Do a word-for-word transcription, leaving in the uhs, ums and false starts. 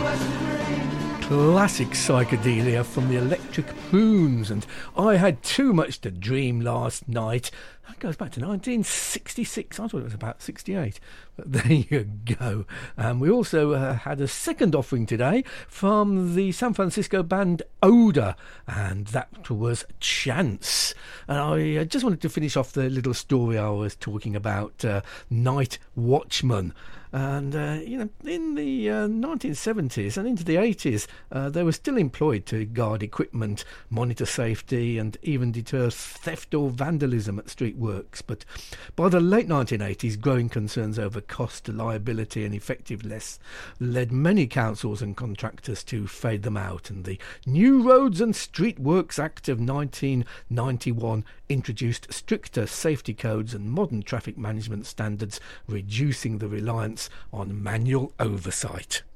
Classic psychedelia from the Electric Prunes, and I Had Too Much to Dream last night. That goes back to nineteen sixty-six. I thought it was about sixty-eight, but there you go. Um, we also uh, had a second offering today from the San Francisco band Oda, and that was Chance. And I uh, just wanted to finish off the little story I was talking about, uh, Night Watchman. And, uh, you know, in the uh, nineteen seventies and into the eighties, uh, they were still employed to guard equipment, monitor safety, and even deter theft or vandalism at street works. But by the late nineteen eighties, growing concerns over cost, liability and effectiveness led many councils and contractors to fade them out. And the New Roads and Street Works Act of nineteen ninety-one introduced stricter safety codes and modern traffic management standards, reducing the reliance on manual oversight.